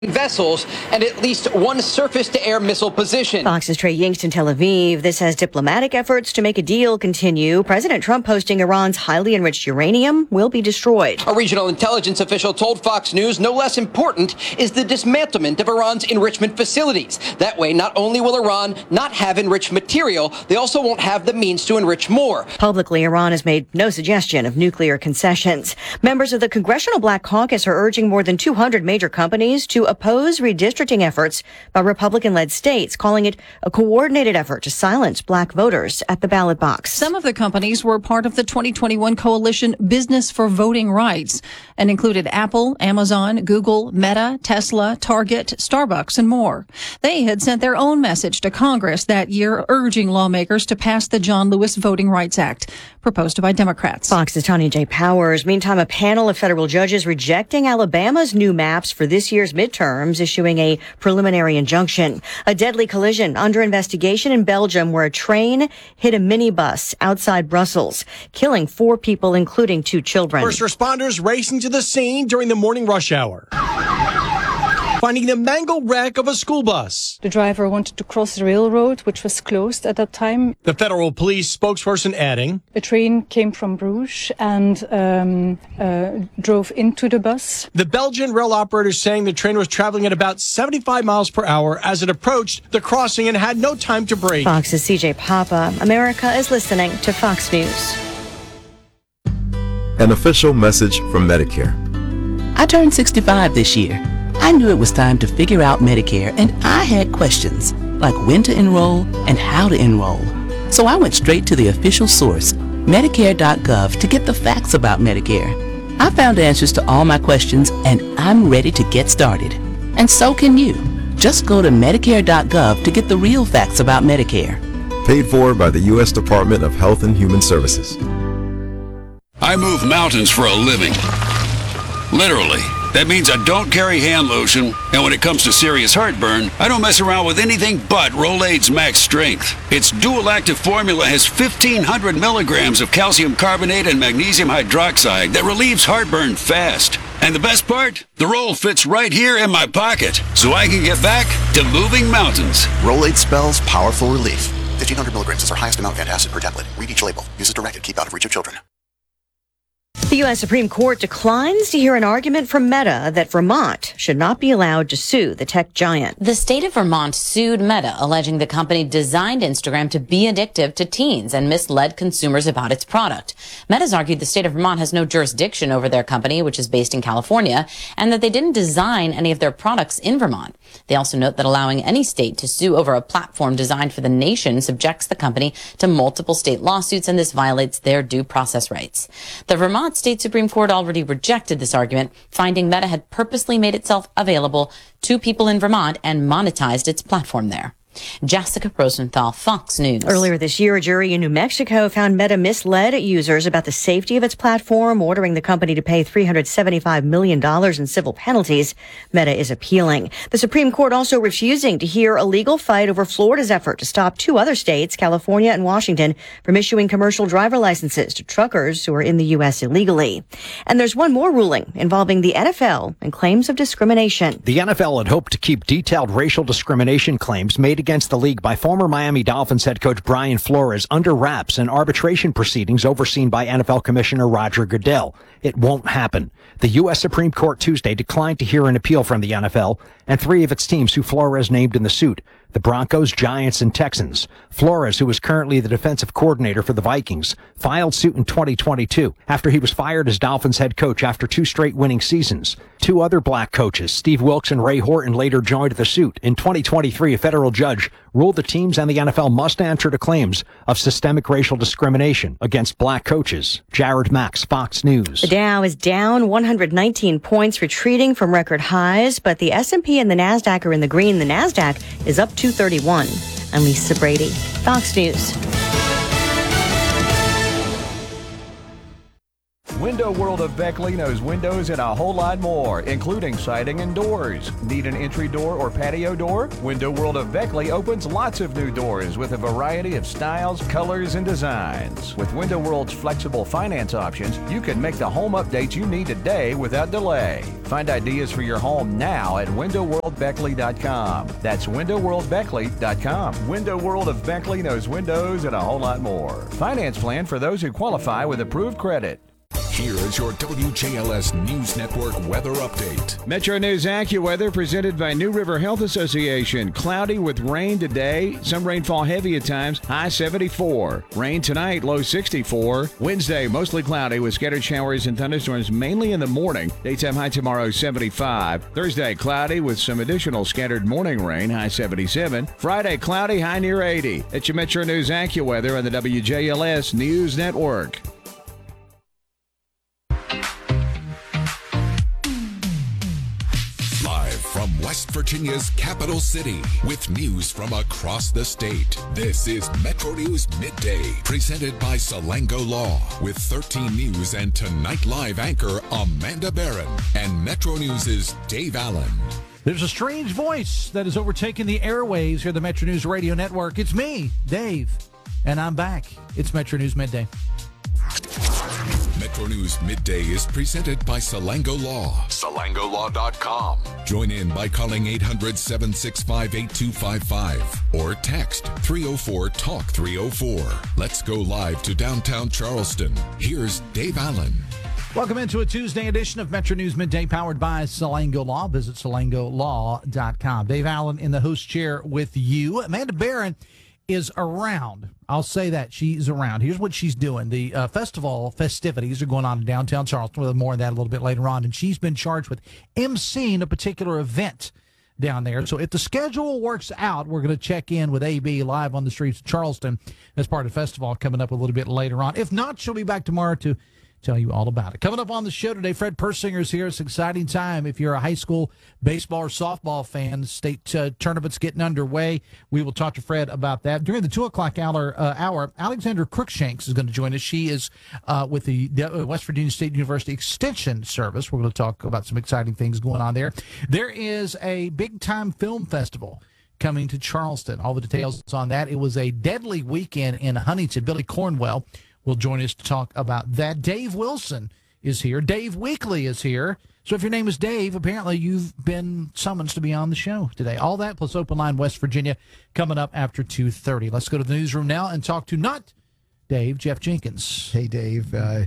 vessels and at least one surface-to-air missile position. Fox's Trey Yingst in Tel Aviv. This as diplomatic efforts to make a deal continue. President Trump posting Iran's highly enriched uranium will be destroyed. A regional intelligence official told Fox News no less important is the dismantlement of Iran's enrichment facilities. That way, not only will Iran not have enriched material, they also won't have the means to enrich more. Publicly, Iran has made no suggestion of nuclear concessions. Members of the Congressional Black Caucus are urging more than 200 major companies to oppose redistricting efforts by Republican-led states, calling it a coordinated effort to silence black voters at the ballot box. Some of the companies were part of the 2021 coalition Business for Voting Rights and included Apple, Amazon, Google, Meta, Tesla, Target, Starbucks, and more. They had sent their own message to Congress that year urging lawmakers to pass the John Lewis Voting Rights Act, proposed by Democrats. Fox's Tanya J. Powers. Meantime, a panel of federal judges rejecting Alabama's new maps for this year's midterms, issuing a preliminary injunction. A deadly collision under investigation in Belgium where a train hit a minibus outside Brussels, killing 4 people, including 2 children. First responders racing to the scene during the morning rush hour, finding the mangled wreck of a school bus. The driver wanted to cross the railroad, which was closed at that time. The federal police spokesperson adding, A train came from Bruges and drove into the bus. the Belgian rail operator saying the train was traveling at about 75 miles per hour as it approached the crossing and had no time to brake. Fox's CJ Papa. America is listening to Fox News. An official message from Medicare. I turned 65 this year. I knew it was time to figure out Medicare, and I had questions, like when to enroll and how to enroll. So I went straight to the official source, Medicare.gov, to get the facts about Medicare. I found answers to all my questions, and I'm ready to get started. And so can you. Just go to Medicare.gov to get the real facts about Medicare. Paid for by the U.S. Department of Health and Human Services. I move mountains for a living. Literally. That means I don't carry hand lotion, and when it comes to serious heartburn, I don't mess around with anything but Rolaids Max Strength. Its dual-active formula has 1,500 milligrams of calcium carbonate and magnesium hydroxide that relieves heartburn fast. And the best part? The roll fits right here in my pocket, so I can get back to moving mountains. Rolaids spells powerful relief. 1,500 milligrams is our highest amount of antacid per tablet. Read each label. Use as directed. Keep out of reach of children. The U.S. Supreme Court declines to hear an argument from Meta that Vermont should not be allowed to sue the tech giant. The state of Vermont sued Meta, alleging the company designed Instagram to be addictive to teens and misled consumers about its product. Meta's argued the state of Vermont has no jurisdiction over their company, which is based in California, and that they didn't design any of their products in Vermont. They also note that allowing any state to sue over a platform designed for the nation subjects the company to multiple state lawsuits, and this violates their due process rights. The Vermont State Supreme Court already rejected this argument, finding Meta had purposely made itself available to people in Vermont and monetized its platform there. Jessica Rosenthal, Fox News. Earlier this year, a jury in New Mexico found Meta misled users about the safety of its platform, ordering the company to pay $375 million in civil penalties. Meta is appealing. The Supreme Court also refusing to hear a legal fight over Florida's effort to stop 2 other states, California and Washington, from issuing commercial driver licenses to truckers who are in the U.S. illegally. And there's one more ruling involving the NFL and claims of discrimination. The NFL had hoped to keep detailed racial discrimination claims made against the league by former Miami Dolphins head coach Brian Flores under wraps in arbitration proceedings overseen by NFL Commissioner Roger Goodell. It won't happen. The U.S. Supreme Court Tuesday declined to hear an appeal from the NFL and 3 of its teams who Flores named in the suit: the Broncos, Giants, and Texans. Flores, who is currently the defensive coordinator for the Vikings, filed suit in 2022 after he was fired as Dolphins head coach after 2 straight winning seasons. 2 other black coaches, Steve Wilkes and Ray Horton, later joined the suit. In 2023, a federal judge ruled the teams and the NFL must answer to claims of systemic racial discrimination against black coaches. Jared Max, Fox News. The Dow is down 119 points, retreating from record highs, but the S&P and the NASDAQ are in the green. The NASDAQ is up 231. I'm Lisa Brady, Fox News. Window World of Beckley knows windows and a whole lot more, including siding and doors. Need an entry door or patio door? Window World of Beckley opens lots of new doors with a variety of styles, colors, and designs. With Window World's flexible finance options, you can make the home updates you need today without delay. Find ideas for your home now at windowworldbeckley.com. That's windowworldbeckley.com. Window World of Beckley knows windows and a whole lot more. Finance plan for those who qualify with approved credit. Here is your WJLS News Network weather update. Metro News AccuWeather presented by New River Health Association. Cloudy with rain today. Some rainfall heavy at times. High 74. Rain tonight, low 64. Wednesday, mostly cloudy with scattered showers and thunderstorms mainly in the morning. Daytime high tomorrow, 75. Thursday, cloudy with some additional scattered morning rain. High 77. Friday, cloudy, high near 80. It's your Metro News AccuWeather on the WJLS News Network. From West Virginia's capital city, with news from across the state, this is Metro News Midday, presented by Salango Law, with 13 News and Tonight Live anchor Amanda Barron and Metro News' Dave Allen. There's a strange voice that has overtaken the airwaves here at the Metro News Radio Network. It's me, Dave, and I'm back. It's Metro News Midday. Metro News Midday is presented by Salango Law. SalangoLaw.com. Join in by calling 800-765-8255 or text 304-TALK-304. Let's go live to downtown Charleston. Here's Dave Allen. Welcome into a Tuesday edition of Metro News Midday, powered by Salango Law. Visit SalangoLaw.com. Dave Allen in the host chair with you. Amanda Barron is around. I'll say that. She's around. Here's what she's doing. The festivities are going on in downtown Charleston. We'll have more on that a little bit later on. And she's been charged with emceeing a particular event down there. So if the schedule works out, we're going to check in with AB live on the streets of Charleston as part of the festival coming up a little bit later on. If not, she'll be back tomorrow to tell you all about it. Coming up on the show today, Fred Persinger's here. It's an exciting time. If you're a high school baseball or softball fan, the state tournament's getting underway. We will talk to Fred about that. During the 2 o'clock hour, Alexandra Crookshanks is going to join us. She is with the West Virginia State University Extension Service. We're going to talk about some exciting things going on there. There is a big-time film festival coming to Charleston. All the details on that. It was a deadly weekend in Huntington. Billy Cornwell will join us to talk about that. Dave Wilson is here. Dave Weekly is here. So if your name is Dave, apparently you've been summoned to be on the show today. All that plus Open Line West Virginia coming up after 2:30. Let's go to the newsroom now and talk to not Dave, Jeff Jenkins. Hey, Dave. And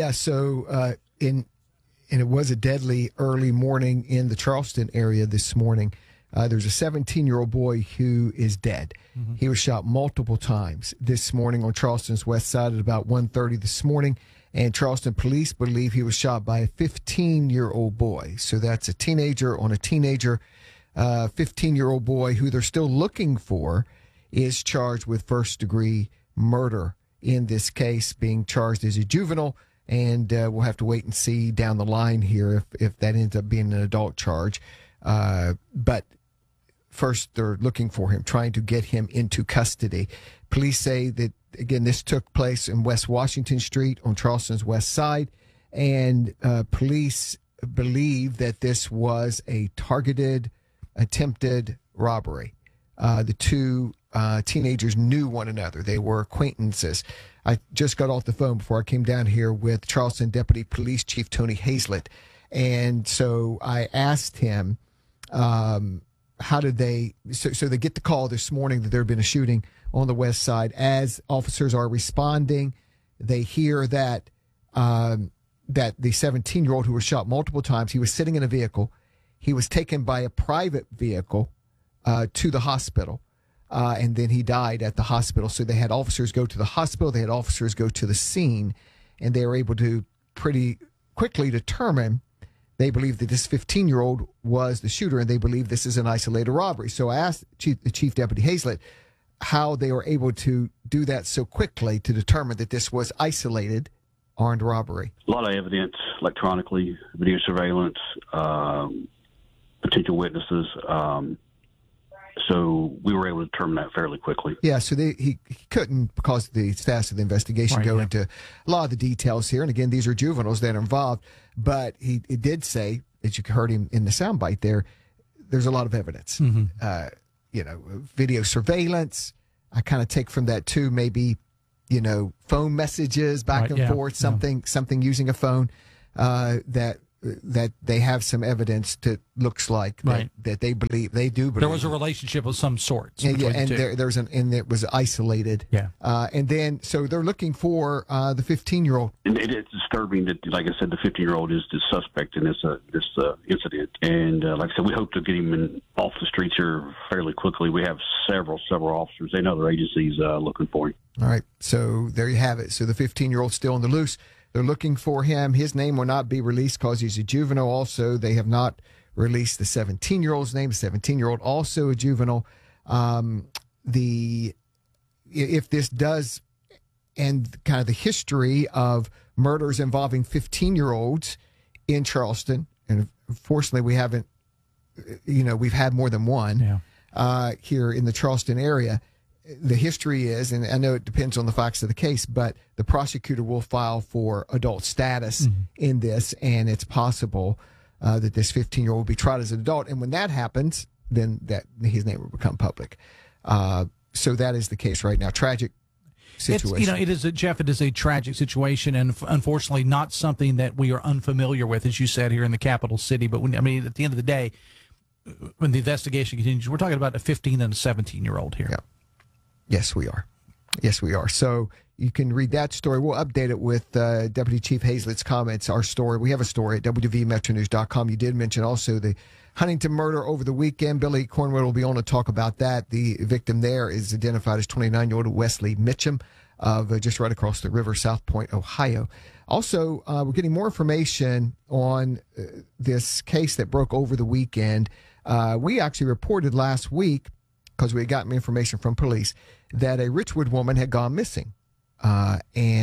it was a deadly early morning in the Charleston area this morning. There's a 17-year-old boy who is dead. Mm-hmm. He was shot multiple times this morning on Charleston's west side at about 1:30 this morning. And Charleston police believe he was shot by a 15-year-old boy. So that's a teenager on a teenager. 15-year-old boy who they're still looking for is charged with first-degree murder in this case, being charged as a juvenile. And we'll have to wait and see down the line here if that ends up being an adult charge. But first, they're looking for him, trying to get him into custody. Police say that, again, this took place in West Washington Street on Charleston's west side, and police believe that this was a targeted, attempted robbery. The two teenagers knew one another. They were acquaintances. I just got off the phone before I came down here with Charleston Deputy Police Chief Tony Hazlett, and so I asked him, how did they, so they get the call this morning that there had been a shooting on the west side. As officers are responding, they hear that that the 17-year-old who was shot multiple times, he was sitting in a vehicle. He was taken by a private vehicle to the hospital, and then he died at the hospital. So they had officers go to the hospital, they had officers go to the scene, and they were able to pretty quickly determine. They believe that this 15-year-old was the shooter, and they believe this is an isolated robbery. So I asked Chief Deputy Hazlett how they were able to do that so quickly to determine that this was isolated armed robbery. A lot of evidence, electronically, video surveillance, potential witnesses. So we were able to determine that fairly quickly. Yeah, so he couldn't, because of the status of the investigation, go into a lot of the details here. And again, these are juveniles that are involved. But he did say, as you heard him in the soundbite there, there's a lot of evidence. Video surveillance. I kind of take from that too, maybe, phone messages back and forth, something using a phone that they have some evidence that looks like that they believe there was a relationship of some sort. And it was isolated. Yeah. And then so they're looking for the 15-year-old. And it's disturbing that, like I said, the 15-year-old is the suspect in this incident. And like I said, we hope to get him off the streets here fairly quickly. We have several officers. They know their agency's looking for him. All right. So there you have it. So the 15-year-old's still on the loose. They're looking for him. His name will not be released because he's a juvenile. Also, they have not released the 17-year-old's name. The 17-year-old, also a juvenile. If this does end kind of the history of murders involving 15-year-olds in Charleston, and unfortunately we haven't, we've had more than one here in the Charleston area. The history is, and I know it depends on the facts of the case, but the prosecutor will file for adult status in this, and it's possible that this 15-year-old will be tried as an adult. And when that happens, then his name will become public. So that is the case right now. Tragic situation. It is a tragic situation, and unfortunately not something that we are unfamiliar with, as you said, here in the capital city. But at the end of the day, when the investigation continues, we're talking about a 15 and a 17-year-old here. Yeah. Yes, we are. So you can read that story. We'll update it with Deputy Chief Hazlett's comments. Our story. We have a story at WVMetroNews.com. You did mention also the Huntington murder over the weekend. Billy Cornwood will be on to talk about that. The victim there is identified as 29-year-old Wesley Mitchum of just right across the river, South Point, Ohio. Also, we're getting more information on this case that broke over the weekend. We actually reported last week, because we had gotten information from police, that a Richwood woman had gone missing. Her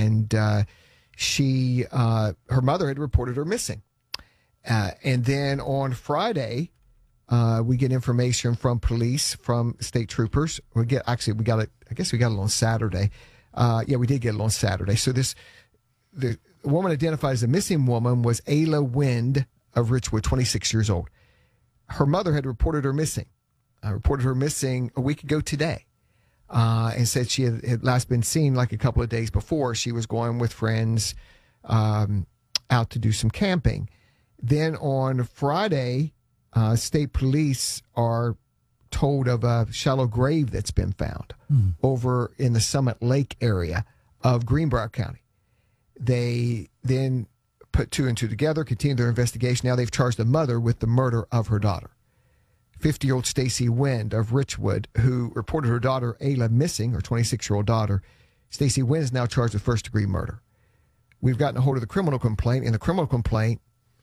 mother had reported her missing. And then on Friday, we get information from police, from state troopers. We got it on Saturday. We did get it on Saturday. So the woman identified as a missing woman was Ayla Wind of Richwood, 26 years old. Her mother had reported her missing. Reported her missing a week ago today, and said she had last been seen like a couple of days before. She was going with friends out to do some camping. Then on Friday, state police are told of a shallow grave that's been found over in the Summit Lake area of Greenbrier County. They then put two and two together, continued their investigation. Now they've charged the mother with the murder of her daughter. 50-year-old Stacy Wind of Richwood, who reported her daughter Ayla missing, her 26-year-old daughter. Stacy Wind is now charged with first-degree murder. We've gotten a hold of the criminal complaint, and the criminal complaint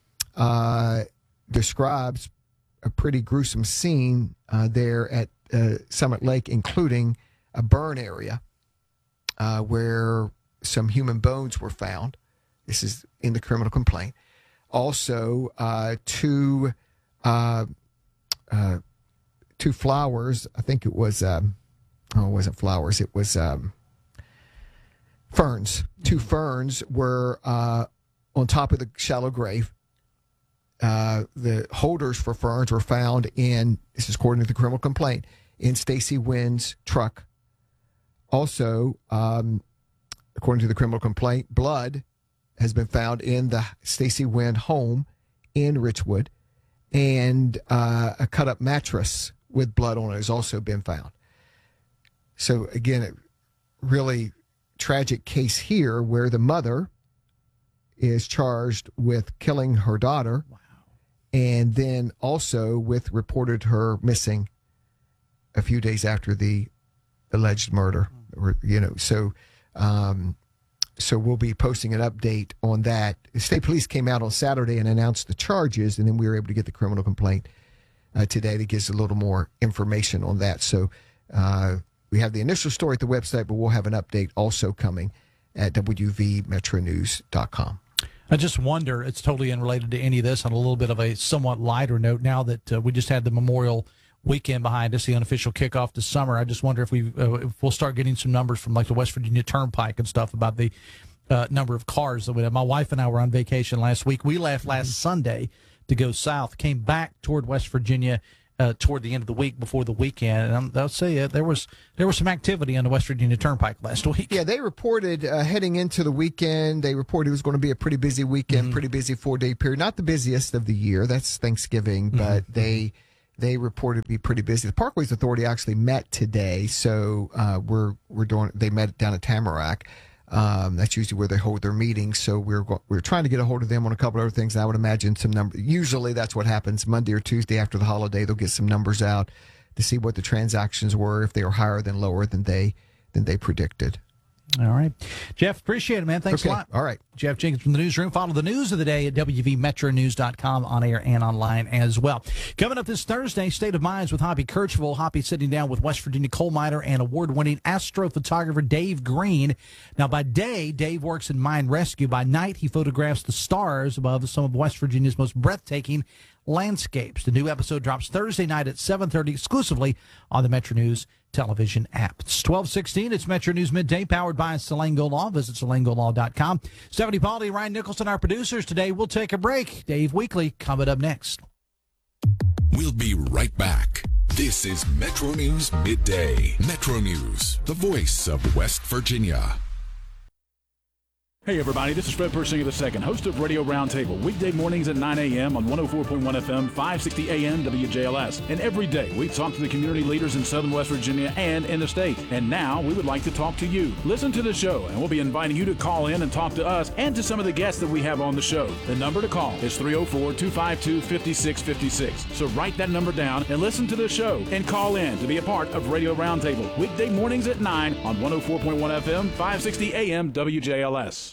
describes a pretty gruesome scene there at Summit Lake, including a burn area where some human bones were found. This is in the criminal complaint. Also, two flowers. I think it was, it wasn't flowers. It was ferns. Two ferns were on top of the shallow grave. The holders for ferns were found in, this is according to the criminal complaint, in Stacy Wind's truck. Also, according to the criminal complaint, blood has been found in the Stacy Wind home in Richwood. And a cut-up mattress with blood on it has also been found. So, again, a really tragic case here where the mother is charged with killing her daughter. Wow. And then also with reported her missing a few days after the alleged murder. So we'll be posting an update on that. The state police came out on Saturday and announced the charges, and then we were able to get the criminal complaint today that gives a little more information on that. So we have the initial story at the website, but we'll have an update also coming at WVMetroNews.com. I just wonder, it's totally unrelated to any of this, on a little bit of a somewhat lighter note, now that we just had the Memorial weekend behind us, the unofficial kickoff to summer. I just wonder if we'll start getting some numbers from like the West Virginia Turnpike and stuff about the number of cars that we have. My wife and I were on vacation last week. We left last Sunday to go south, came back toward West Virginia toward the end of the week before the weekend, and I'll say there was some activity on the West Virginia Turnpike last week. Yeah, they reported heading into the weekend, they reported it was going to be a pretty busy weekend, pretty busy 4-day period. Not the busiest of the year, that's Thanksgiving, but they reported to be pretty busy. The Parkways Authority actually met today, so they met down at Tamarack. That's usually where they hold their meetings. So we're trying to get a hold of them on a couple other things. I would imagine some numbers. Usually that's what happens Monday or Tuesday after the holiday. They'll get some numbers out to see what the transactions were, if they were higher than lower than they predicted. All right. Jeff, appreciate it, man. Thanks a lot. All right. Jeff Jenkins from the Newsroom. Follow the news of the day at WVMetroNews.com on air and online as well. Coming up this Thursday, State of Minds with Hoppy Kirchville. Hoppy sitting down with West Virginia coal miner and award-winning astrophotographer Dave Green. Now, by day, Dave works in mine rescue. By night, he photographs the stars above some of West Virginia's most breathtaking landscapes. The new episode drops Thursday night at 7:30 exclusively on the Metro News television app. It's 12:16. It's Metro News Midday, powered by Salango Law. Visit salangolaw.com. Stephanie Baldy, Ryan Nicholson, our producers. Today we'll take a break. Dave Weekly coming up next. We'll be right back. This is Metro News Midday. Metro News, the voice of West Virginia. Hey everybody, this is Fred Persinger II, host of Radio Roundtable, weekday mornings at 9 a.m. on 104.1 FM, 560 AM WJLS. And every day we talk to the community leaders in Southern West Virginia and in the state. And now we would like to talk to you. Listen to the show, and we'll be inviting you to call in and talk to us and to some of the guests that we have on the show. The number to call is 304-252-5656. So write that number down and listen to the show and call in to be a part of Radio Roundtable, weekday mornings at 9 on 104.1 FM, 560 AM WJLS.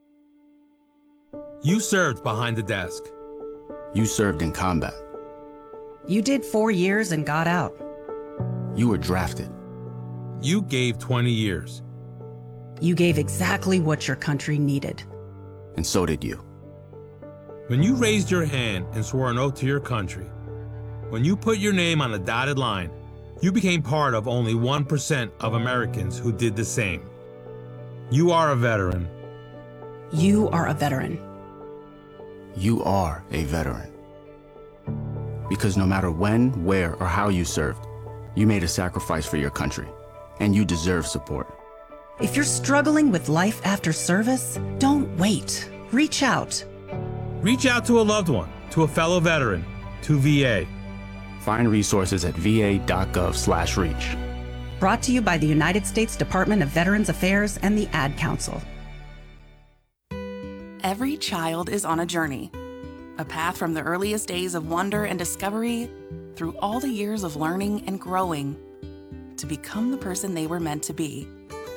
You served behind the desk. You served in combat. You did 4 years and got out. You were drafted. You gave 20 years. You gave exactly what your country needed. And so did you. When you raised your hand and swore an oath to your country, when you put your name on a dotted line, you became part of only 1% of Americans who did the same. You are a veteran. You are a veteran. You are a veteran. Because no matter when, where, or how you served, you made a sacrifice for your country, and you deserve support. If you're struggling with life after service, don't wait. Reach out. Reach out to a loved one, to a fellow veteran, to VA. Find resources at va.gov/reach. Brought to you by the United States Department of Veterans Affairs and the Ad Council. Every child is on a journey, a path from the earliest days of wonder and discovery through all the years of learning and growing to become the person they were meant to be.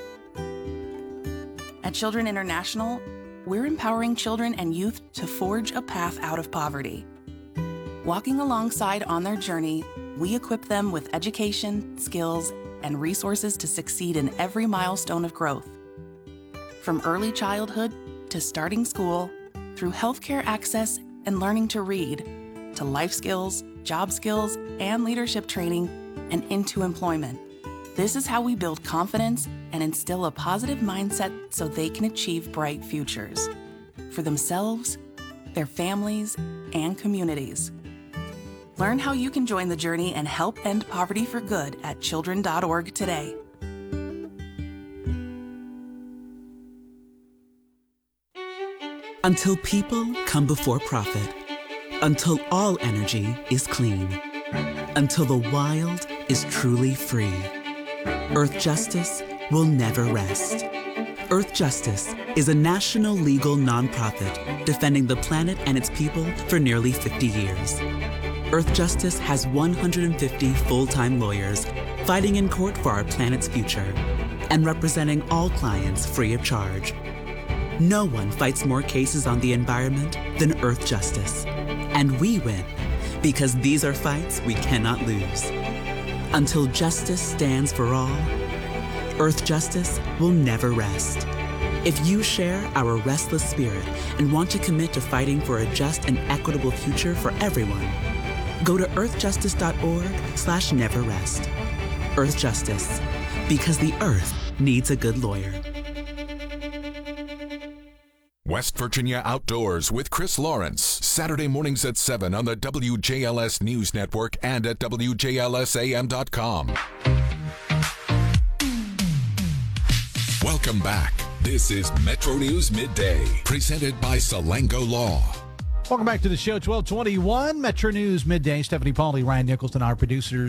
At Children International, we're empowering children and youth to forge a path out of poverty. Walking alongside on their journey, we equip them with education, skills, and resources to succeed in every milestone of growth. From early childhood to starting school, through healthcare access and learning to read, to life skills, job skills, and leadership training, and into employment. This is how we build confidence and instill a positive mindset so they can achieve bright futures for themselves, their families, and communities. Learn how you can join the journey and help end poverty for good at children.org today. Until people come before profit. Until all energy is clean. Until the wild is truly free. Earth Justice will never rest. Earth Justice is a national legal nonprofit defending the planet and its people for nearly 50 years. Earth Justice has 150 full-time lawyers fighting in court for our planet's future and representing all clients free of charge. No one fights more cases on the environment than Earth Justice. And we win because these are fights we cannot lose. Until justice stands for all, Earth Justice will never rest. If you share our restless spirit and want to commit to fighting for a just and equitable future for everyone, Go to earthjustice.org/neverrest. Earth Justice, because the earth needs a good lawyer. West Virginia Outdoors with Chris Lawrence, Saturday mornings at 7 on the WJLS News Network and at WJLSAM.com. Welcome back. This is Metro News Midday, presented by Salango Law. Welcome back to the show, 1221, Metro News Midday. Stephanie Pauly, Ryan Nicholson, our producers.